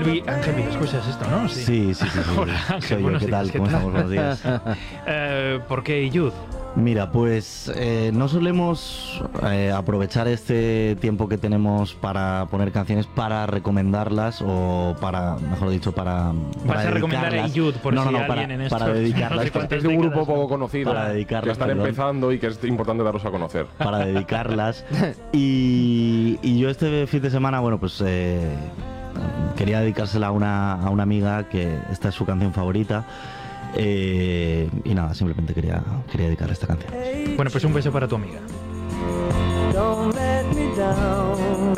Ángel, escuchas esto, ¿no? Sí. Hola, Ángel, Soy yo, buenos ¿qué días, tal? ¿qué ¿Cómo tal? estamos? Buenos días. ¿Por qué Yud? Mira, pues no solemos aprovechar este tiempo que tenemos para poner canciones para recomendarlas o para, mejor dicho, para Vas a recomendar a Yud por si alguien en esto. para dedicarlas. No sé cuántas Es de un grupo décadas, poco conocido Para dedicarlas, que están perdón. empezando y que es importante darlos a conocer. Para dedicarlas. Y yo este fin de semana, bueno, pues quería dedicársela a una amiga que esta es su canción favorita. Y nada, simplemente quería dedicarle esta canción. Bueno, pues un beso para tu amiga. Don't let me down.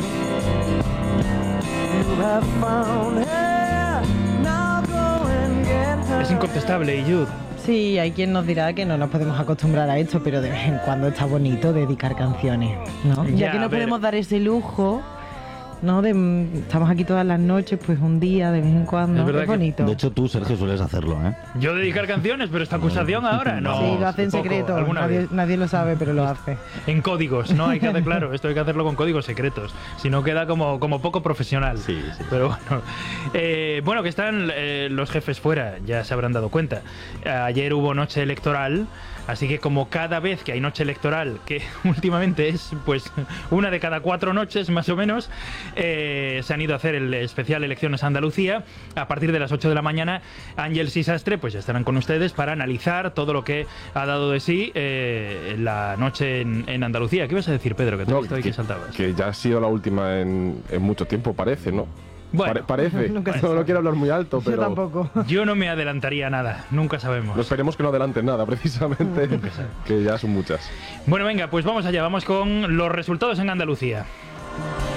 You have found her. Now go and get her. Es incontestable, Yud. Sí, hay quien nos dirá que no nos podemos acostumbrar a esto, pero de vez en cuando está bonito dedicar canciones, ¿no? Ya, Ya que a no ver. podemos dar ese lujo, ¿no? Estamos aquí todas las noches, pues un día, de vez en cuando. Es verdad Es que- bonito. De hecho, tú, Sergio, sueles hacerlo, ¿eh? Yo dedicar canciones, pero esta acusación ahora no. sí, lo hace en Poco, secreto. alguna vez. Nadie lo sabe, pero lo hace. En códigos, ¿no? Hay que hacer, claro, esto hay que hacerlo con códigos secretos. Si no queda como poco profesional. Sí. Pero bueno. Bueno, que están los jefes fuera, ya se habrán dado cuenta. Ayer hubo noche electoral, así que como cada vez que hay noche electoral, que últimamente es pues una de cada 4 noches más o menos, se han ido a hacer el especial Elecciones Andalucía. A partir de las 8 de la mañana, Ángels y Sastre pues ya estarán con ustedes para analizar todo lo que ha dado de sí la noche en Andalucía. ¿Qué ibas a decir, Pedro? Que te he visto ahí que saltabas. que ya ha sido la última en mucho tiempo, parece, ¿no? Bueno, Parece. Nunca se No sabe. quiero hablar muy alto, pero Yo tampoco. yo no me adelantaría a nada, nunca sabemos. no esperemos que no adelanten nada, precisamente, que ya son muchas. Bueno, venga, pues vamos allá, vamos con los resultados en Andalucía.